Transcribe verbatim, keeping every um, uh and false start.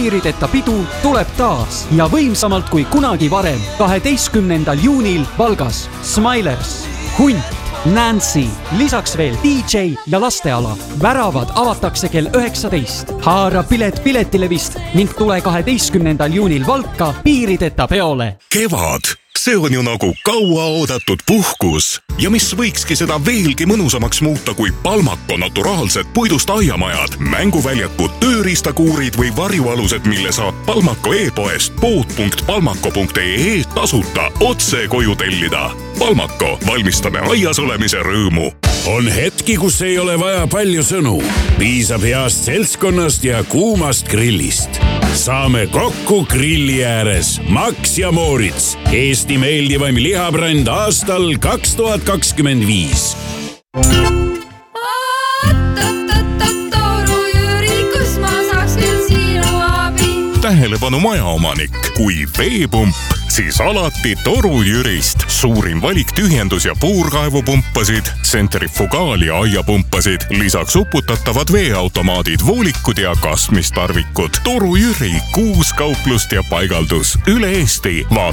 piirideta pidu tuleb taas ja võimsamalt kui kunagi varem. kaheteistkümnendal juunil Valgas Smilers, Hunt, Nancy, lisaks veel D J ja lasteala. Väravad avatakse kell üheksateist. Haara pilet Piletilevist ning tule kaheteistkümnendal juunil Valka piirideta peole. Kevad, see on ju nagu kauaoodatud puhkus. Ja mis võikski seda veelgi mõnusamaks muuta kui Palmako naturaalsed puidust aiamajad, mänguväljakud, tööriistakuurid või varjualused, mille saab Palmako e-poest pood punkt palmako punkt ee tasuta otse koju tellida. Palmako, valmistame aias olemise rõõmu. On hetki, kus ei ole vaja palju sõnu. Piisab heast seltskonnast ja kuumast grillist. Saame kokku grilli ääres. Max ja Moritz. Eesti meeldivaim lihabränd aastal kaks tuhat kakskümmend viis. Tähelepanu majaomanik, kui veepump, siis alati Toru Jürist. Suurim valik tühjendus- ja puurkaevupumpasid, tsentrifugaal- ja aiapumpasid, lisaks uputatavad veeautomaadid, voolikud ja kasmistarvikud. Toru Jüri, kuus kauplust ja paigaldus üle Eesti. Vaata